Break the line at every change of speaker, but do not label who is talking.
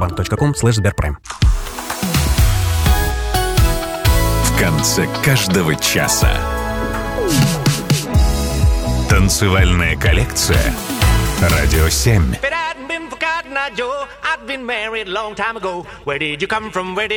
moneybank.com/sberprime.
В конце каждого часа танцевальная коллекция «Радио 7».